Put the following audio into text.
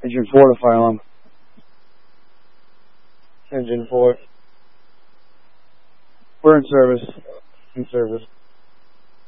Engine 4 to fire alarm. Engine 4. We're in service. In service.